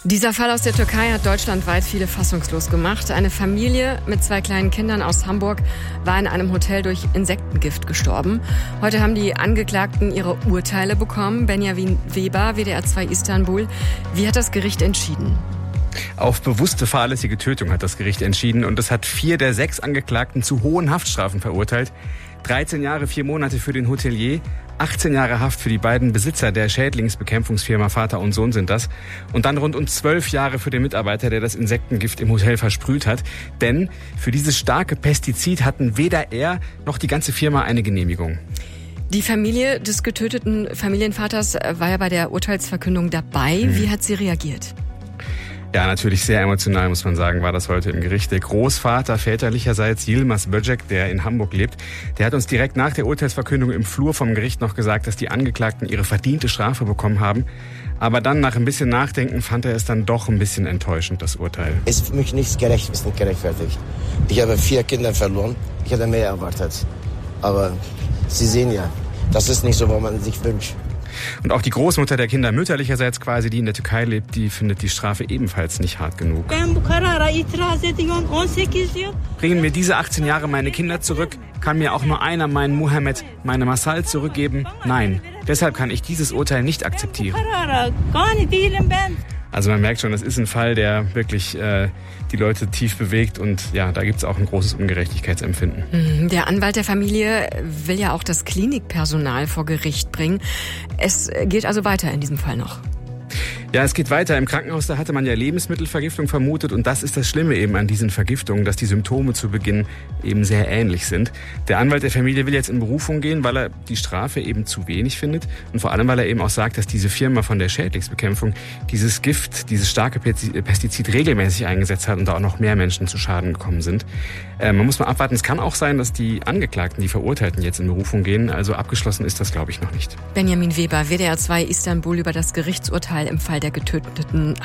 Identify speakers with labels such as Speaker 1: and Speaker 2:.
Speaker 1: Dieser Fall aus der Türkei hat deutschlandweit viele fassungslos gemacht. Eine Familie mit 2 kleinen Kindern aus Hamburg war in einem Hotel durch Insektengift gestorben. Heute haben die Angeklagten ihre Urteile bekommen. Benjamin Weber, WDR 2 Istanbul. Wie hat das Gericht entschieden?
Speaker 2: Auf bewusste fahrlässige Tötung hat das Gericht entschieden und es hat 4 der 6 Angeklagten zu hohen Haftstrafen verurteilt. 13 Jahre, 4 Monate für den Hotelier, 18 Jahre Haft für die beiden Besitzer der Schädlingsbekämpfungsfirma Vater und Sohn sind das. Und dann rund 12 Jahre für den Mitarbeiter, der das Insektengift im Hotel versprüht hat. Denn für dieses starke Pestizid hatten weder er noch die ganze Firma eine Genehmigung.
Speaker 1: Die Familie des getöteten Familienvaters war ja bei der Urteilsverkündung dabei. Wie hat sie reagiert?
Speaker 2: Ja, natürlich sehr emotional, muss man sagen, war das heute im Gericht. Der Großvater väterlicherseits, Yilmaz Böcek, der in Hamburg lebt, der hat uns direkt nach der Urteilsverkündung im Flur vom Gericht noch gesagt, dass die Angeklagten ihre verdiente Strafe bekommen haben. Aber dann, nach ein bisschen Nachdenken, fand er es dann doch ein bisschen enttäuschend, das Urteil.
Speaker 3: Es ist für mich nicht gerechtfertigt. Ich habe 4 Kinder verloren. Ich hätte mehr erwartet. Aber Sie sehen ja, das ist nicht so, was man sich wünscht.
Speaker 2: Und auch die Großmutter der Kinder mütterlicherseits quasi, die in der Türkei lebt, die findet die Strafe ebenfalls nicht hart genug. Bringen mir diese 18 Jahre meine Kinder zurück? Kann mir auch nur einer meinen Mohammed, meine Masal zurückgeben? Nein. Deshalb kann ich dieses Urteil nicht akzeptieren. Also man merkt schon, das ist ein Fall, der wirklich die Leute tief bewegt und ja, da gibt es auch ein großes Ungerechtigkeitsempfinden.
Speaker 1: Der Anwalt der Familie will ja auch das Klinikpersonal vor Gericht bringen. Es geht also weiter in diesem Fall noch.
Speaker 2: Ja, es geht weiter. Im Krankenhaus, da hatte man ja Lebensmittelvergiftung vermutet und das ist das Schlimme eben an diesen Vergiftungen, dass die Symptome zu Beginn eben sehr ähnlich sind. Der Anwalt der Familie will jetzt in Berufung gehen, weil er die Strafe eben zu wenig findet und vor allem, weil er eben auch sagt, dass diese Firma von der Schädlingsbekämpfung dieses Gift, dieses starke Pestizid regelmäßig eingesetzt hat und da auch noch mehr Menschen zu Schaden gekommen sind. Man muss mal abwarten. Es kann auch sein, dass die Angeklagten, die Verurteilten jetzt in Berufung gehen. Also abgeschlossen ist das, glaube ich, noch nicht.
Speaker 1: Benjamin Weber, WDR 2 Istanbul über das Gerichtsurteil im Fall der getöteten